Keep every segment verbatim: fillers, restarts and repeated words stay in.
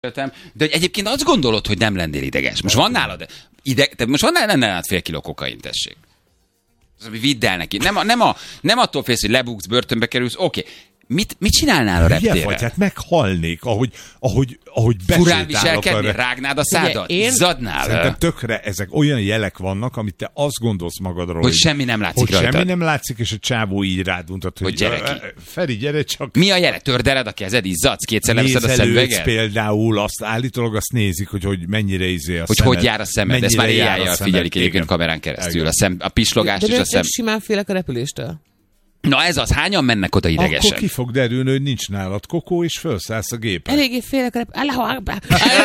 De egyébként azt gondolod, hogy nem lennél ideges. Most van nálad, ideg, te most van nálad fél kiló kokain, tessék. Vidd el neki. Nem, a, nem, a, nem attól félsz, hogy lebuksz, börtönbe kerülsz, oké. Okay. Mit, mit csinálnál a reptérrel? Vagy, hát meghalnék, ahogy, ahogy, ahogy furán viselkedni, a... rágnád a szádat, én... izzadnál. Szerintem tökre ezek olyan jelek vannak, amit te azt gondolsz magadról, hogy, hogy semmi nem látszik hogy rajtad. semmi nem látszik, és a csávó így rád mutat, hogy, hogy gyere ki. Feri, gyere csak. Mi a jele? Tördeled a kezed, izzadsz, kétszer leveszed a szemüveget? Például azt állítólag azt nézik, hogy, hogy mennyire izé a hogy szemed. Hogy jár a szemed. Ezt már éjjel figyelik egyébként kamerán keresztül. A, szem, a pislogás és a szem. De simán félek a repüléstől. Na ez az, hányan mennek oda idegesen? Akkor ki fog derülni, hogy nincs nálad kokó, és felszállsz a gépen. Eléggé félek a repüléstől.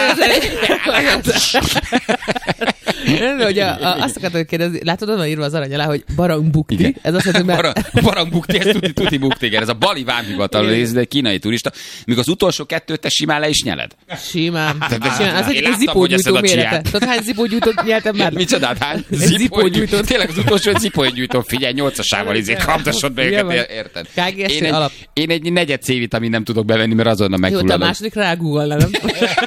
hogy a, a, azt akartam kérdezni, látod, onnan írva az arany alá, hogy barangbukti. Igen. Ez azt mondja, hogy Barang, barangbukti, ez tuti, tuti bukti, igen. Ez a bali vámhivatal, ez egy kínai turista. Míg az utolsó kettőt te simán le is nyeled. Simán. simán. Az egy zipógyújtó mérete. Tudod, hány zipógyújtót nyeltem már? Micsodát, hány zipógyújtó? Tényleg az utolsó zipógyújtó, figyelj, nyolcasával izé kaptasod be őket, érted? Én egy, alap. én egy negyed C-vitamin nem tudok bevenni, mert azonnal megfulladok. Jó, te a másodikra rágooglal, nem?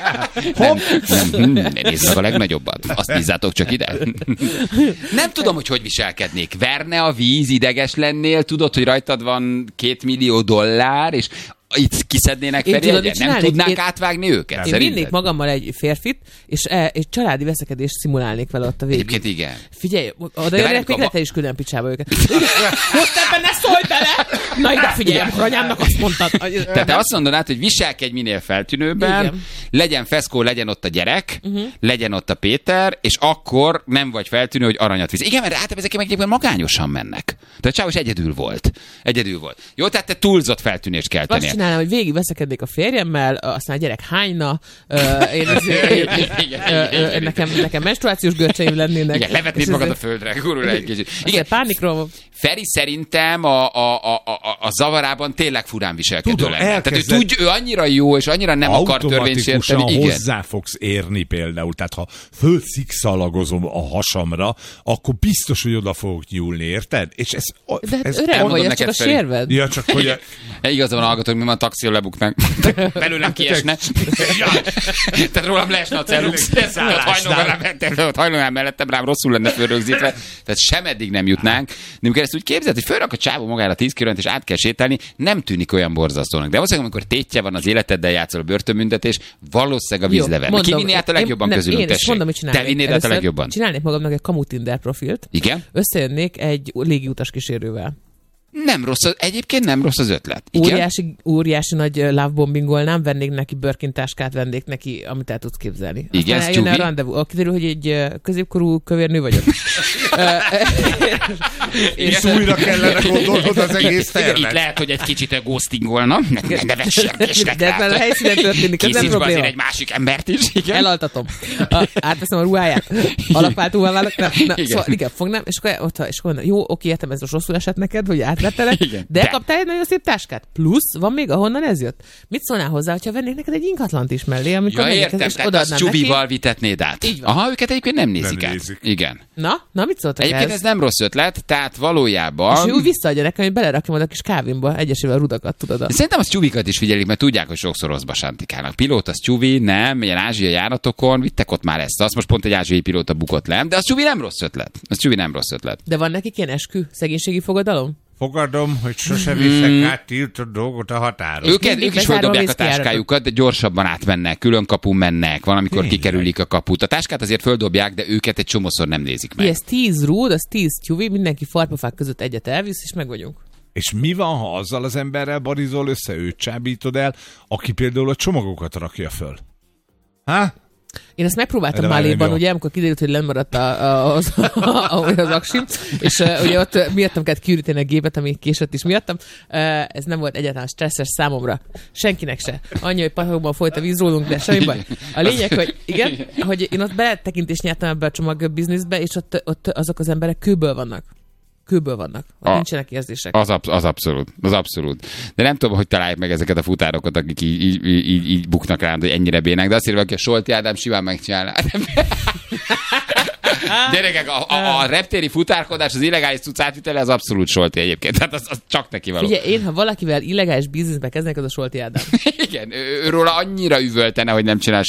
nem, nem, nézzük a legnagyobbat. Azt bízzátok csak ide. Nem tudom, hogy hogy viselkednék. Verne a víz, ideges lennél, tudod, hogy rajtad van két millió dollár, és itt kiszednének felé, nem tudnák én, átvágni őket. Én vinnék magammal egy férfit, és egy családi veszekedést szimulálnék vele ott a végén. Egyébként igen. Figyelj, oda jönnek, még te is küldem picsába őket. Most ebben ne szólj bele! Na ide figyelj, akkor anyámnak azt mondtad. Tehát te azt mondanád, hogy viselkedj minél feltűnőben, igen. Legyen feszkó, legyen ott a gyerek, uh-huh. legyen ott a Péter, és akkor nem vagy feltűnő, hogy aranyat visz. Igen, mert általában ezek egyébként magányosan mennek. Tehát Csávos egyedül volt. Egyedül volt. Jó, tehát te túlzott feltűnést kell tenni. Csinálnám, hogy végig veszekednék a férjemmel, aztán a gyerek hányna, uh, én, én, én, én, uh, uh, nekem, nekem menstruációs görcseim lennének. Igen, levetnéd magad a földre, gurul egy kicsit. Igen, pánikról. Feri szerintem a, a, a, a, a zavarában tényleg furán viselkedő lenne. Tehát ő, tudj, ő annyira jó, és annyira nem akar törvényt sérteni. Automatikusan hozzá fogsz érni például. Tehát ha fölszikszalagozom a hasamra, akkor biztos, hogy oda fogok nyúlni, érted? És ez, de hát ez öreg vagy, ez csak a sérved. Ja, csak hogy... Igazán van hallgatók, mi van a taxiról lebuknánk. Belőlem kiesne. Tehát rólam leesne a cellux. Hajlónál mellettem rám rosszul lenne fölrögzítve. Tehát sem eddig nem jutnánk. De amikor ezt úgy képzeld, hogy fölrak a csávó magára tíz kilót és át kell sétálni, nem tűnik olyan borzasztónak. De valószínűleg, amikor tétje van az életeddel játszol a börtönbüntetés, valószínűleg a víz lever. Ki vinné át a legjobban közülünk, tessék? Te vinnéd át a legjobban. Csinálnék magamnak egy kamu Tinder profilt. Igen? Összejönnék egy légiutas kísérővel. Nem rossz, az, egyébként nem rossz az ötlet. Igen? Óriási, óriási nagy lovebombingolnám, vennék neki Birkin táskát, vennék neki, amit el tudsz képzelni. Igen, aztán eljönne a rendezvú. Kiderül, hogy egy középkorú kövérnő vagyok. és újra kellene gondolnod az egész tervet. Itt lehet, hogy egy kicsit ghostingolna. Ne, ne vessek, és de ez már a helyszínen történik, ez nem probléma. Azért egy másik embert is. Igen? Elaltatom. A, átveszem a ruháját. Alapváltóval válok. Na, na, igen. Szóval igen, fognám, és akkor, ott, és akkor jó, oké, értem, ez most rosszul esett neked, hogy átvettelek, de, de kaptál egy nagyon szép táskát. Plusz, van még, ahonnan ez jött. Mit szólnál hozzá, hogyha vennék neked egy inkatlant is mellé, amikor ja, értem, és tehát azt Csubival vitetnéd át. Aha, őket egyébként nem nézik nem át. Nézik. Igen. Na, na mit szóltak egyébként ez? ez nem rossz ötlet, tehát valójában... És ő visszaadja nekem, hogy belerakjam oda a kis kávémba egyesével a rudakat, tudod. De szerintem az Csubikat is figyelik, mert tudják, hogy sokszor rosszba sántikálnak. Pilóta, az Csubi, nem, ilyen ázsiai járatokon, vittek ott már ezt, azt most pont egy ázsiai pilóta bukott le, de az Csubi nem rossz ötlet. Az Csubi nem rossz ötlet. De van nekik ilyen eskü, szegénységi fogadalom? Fogadom, hogy sose viszek át tiltott dolgot a határon. Ők, ők is földobják a táskájukat, de gyorsabban átmennek, külön kapun mennek, valamikor kikerülik a kaput. A táskát azért földobják, de őket egy csomószor nem nézik meg. Ez tíz rúd, az tíz tyúvi, mindenki farpafák között egyet elvisz, és meg vagyunk. És mi van, ha azzal az emberrel barizol össze, őt csábítod el, aki például a csomagokat rakja föl? Há? Én ezt megpróbáltam Máléban, ugye, amikor kiderült, hogy lemaradt a, a, az, a, az aksim, és uh, ugye ott miattam kellett kiüríteni a gépet, ami késett is miattam. Uh, ez nem volt egyáltalán stresszes számomra. Senkinek se. Annyi, hogy patakokban folyt a víz rólunk, de semmi baj. A lényeg, hogy igen, hogy én ott beletekintést nyertem ebbe a csomag bizniszbe, és ott, ott azok az emberek kőből vannak. Kőből vannak. Ott a, nincsenek érzések. Az, absz- az abszolút. Az abszolút. De nem tudom, hogy találják meg ezeket a futárokat, akik így, így, így, így buknak rám, hogy ennyire bének. De azt írva, hogy a Solti Ádám simán megcsinálná. Gyerekek, a, a, a reptéri futárkodás, az illegális cucc átvitele, az abszolút Solti egyébként. Tehát az, az csak neki való. Ugye én, ha valakivel illegális bizniszbe kezdnek, az a Solti Ádám. Igen, ő, őróla annyira üvöltene, hogy nem csinál